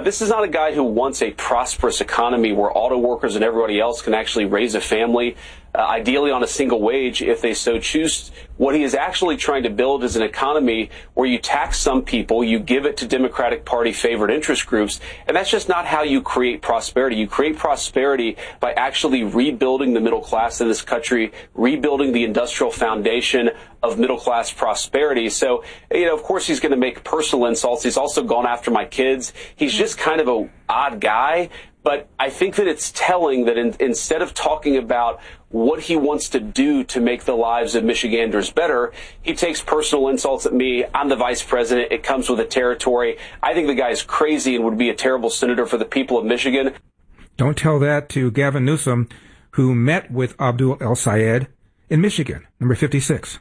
this is not a guy who wants a prosperous economy where auto workers and everybody else can actually raise a family, ideally on a single wage if they so choose. What he is actually trying to build is an economy where you tax some people, you give it to Democratic Party favored interest groups, and that's just not how you create prosperity. You create prosperity by actually rebuilding the middle class in this country, rebuilding the industrial foundation of middle class prosperity. So, of course he's going to make personal insults. He's also gone after my kids. He's just kind of an odd guy. But I think that it's telling that instead of talking about what he wants to do to make the lives of Michiganders better, he takes personal insults at me. I'm the vice president. It comes with the territory. I think the guy's crazy and would be a terrible senator for the people of Michigan. Don't tell that to Gavin Newsom, who met with Abdul El-Sayed in Michigan, number 56.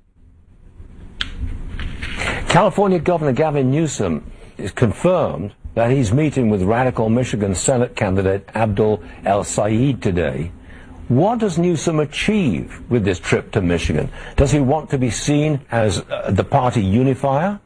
California Governor Gavin Newsom is confirmed that he's meeting with radical Michigan Senate candidate Abdul El-Sayed today. What does Newsom achieve with this trip to Michigan? Does he want to be seen as the party unifier?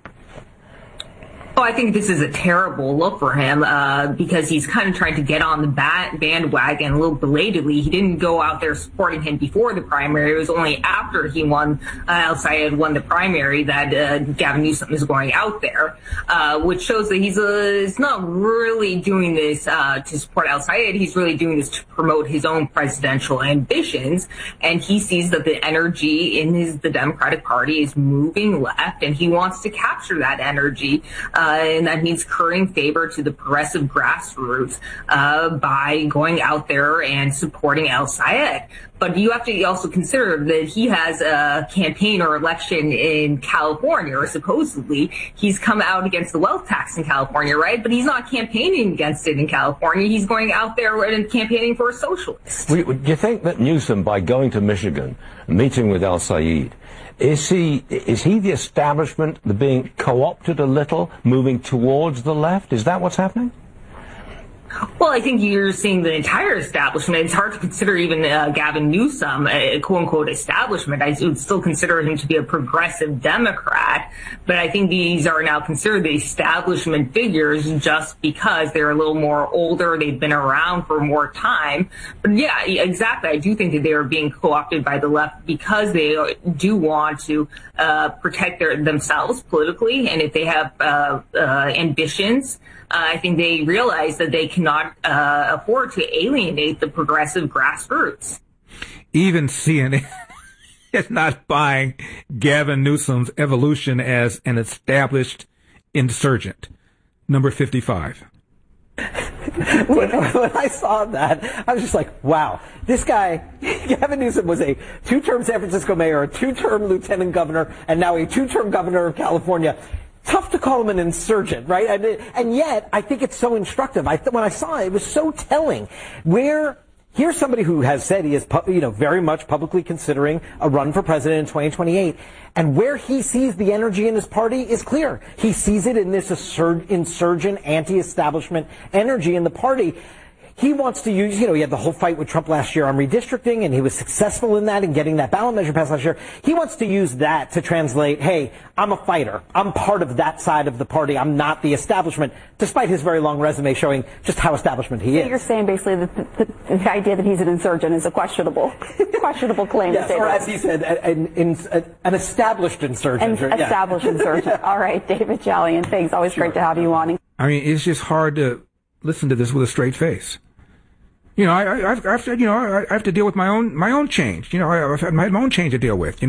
Oh, I think this is a terrible look for him because he's kind of trying to get on the bandwagon a little belatedly. He didn't go out there supporting him before the primary. It was only after he won, El-Sayed won the primary that Gavin Newsom is going out there, which shows that he's not really doing this to support El-Sayed. He's really doing this to promote his own presidential ambitions, and he sees that the energy in the Democratic Party is moving left, and he wants to capture that energy. And that means currying favor to the progressive grassroots by going out there and supporting El-Sayed. But you have to also consider that he has a campaign or election in California, or supposedly he's come out against the wealth tax in California, right? But he's not campaigning against it in California. He's going out there and campaigning for a socialist. Do you think that Newsom, by going to Michigan, meeting with El-Sayed, is he the establishment being co-opted a little, moving towards the left? Is that what's happening? Well, I think you're seeing the entire establishment. It's hard to consider even Gavin Newsom a quote-unquote establishment. I would still consider him to be a progressive Democrat, but I think these are now considered the establishment figures just because they're a little more older, they've been around for more time. But yeah, exactly. I do think that they are being co-opted by the left because they do want to protect themselves politically, and if they have ambitions, I think they realize that they cannot afford to alienate the progressive grassroots. Even CNN is not buying Gavin Newsom's evolution as an established insurgent. Number 55. When I saw that, I was just like, wow, this guy, Gavin Newsom, was a two-term San Francisco mayor, a two-term lieutenant governor, and now a two-term governor of California. Tough to call him an insurgent, right? And yet, I think it's so instructive. When I saw it, it was so telling. Here's somebody who has said he is, very much publicly considering a run for president in 2028. And where he sees the energy in his party is clear. He sees it in this insurgent, anti-establishment energy in the party. He wants to use, he had the whole fight with Trump last year on redistricting, and he was successful in that and getting that ballot measure passed last year. He wants to use that to translate, hey, I'm a fighter. I'm part of that side of the party. I'm not the establishment, despite his very long resume showing just how establishment he is. You're saying basically that the idea that he's an insurgent is a questionable claim. Yes, or as he said, an established insurgent. Established insurgent. All right, David Chalian, thanks. Always great to have you on. I mean, it's just hard to listen to this with a straight face. I have to deal with my own change. I've had my own change to deal with,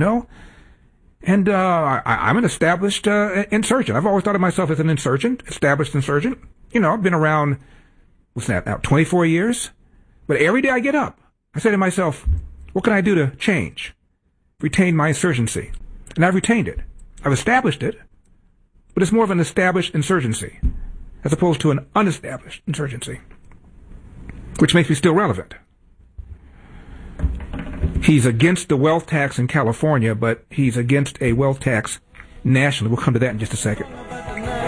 And I'm an established insurgent. I've always thought of myself as an insurgent, established insurgent. I've been around, what's that, now 24 years? But every day I get up, I say to myself, what can I do to change? Retain my insurgency. And I've retained it. I've established it, but it's more of an established insurgency as opposed to an unestablished insurgency, which makes me still relevant. He's against the wealth tax in California, but he's against a wealth tax nationally. We'll come to that in just a second.